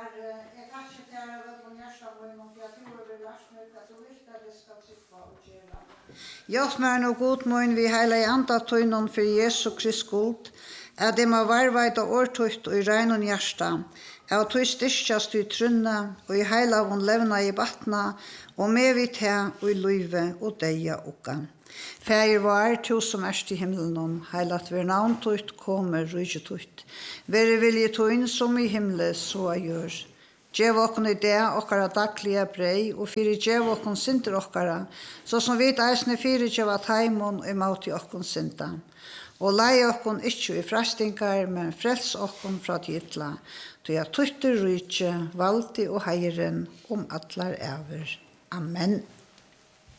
Herre, jeg kan ikke til å være på hjertet min, for jeg tror det er snøk at du vil at det skal trykke og gjøre. Hjelp meg nå god min, vi hele andre tøynen for Jesu Kristi skuld, at det må varveide årtøyt og i regn og hjertet, av tøy styrkjast i trunne, og i hele av hun levna i batna, og med vi til og i løyve og deia okka. Fægir var, tu som erst i himmelen, heilat ver navn tøyt, kommer rydje tøyt. Vere vilje tøyn som i himmelen, så gjør. Gjev okkon i det, okkara daglige brei, og fyrir gjev okkon sinter okkara, så som vi eisne fyrir gjev at heimon og imot i okkon sinta. Og lei okkon ikkje i frastingar, men frels okkon fra titla, til jeg tøytter rydje, valdi og heiren om atlar æver. Amen.